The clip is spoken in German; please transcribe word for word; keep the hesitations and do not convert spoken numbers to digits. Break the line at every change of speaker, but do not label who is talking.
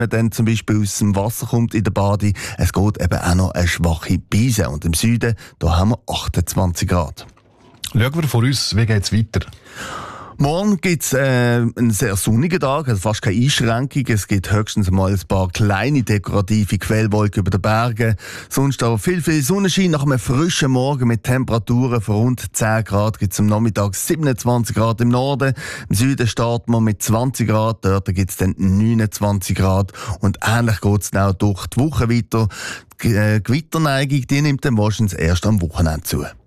man dann zum Beispiel aus dem Wasser kommt in der Bade. Es geht eben auch noch eine schwache Brise. Und im Süden, da haben wir achtundzwanzig Grad.
Schauen wir von uns, wie geht es weiter?
Morgen gibt es äh, einen sehr sonnigen Tag, also fast keine Einschränkung. Es gibt höchstens mal ein paar kleine dekorative Quellwolken über den Bergen. Sonst aber viel, viel Sonnenschein nach einem frischen Morgen mit Temperaturen von rund zehn Grad. Gibt es am Nachmittag siebenundzwanzig Grad im Norden. Im Süden starten wir mit zwanzig Grad, dort gibt es dann neunundzwanzig Grad. Und ähnlich geht es auch durch die Woche weiter. Die äh, Gewitterneigung, die nimmt dann wahrscheinlich erst am Wochenende zu.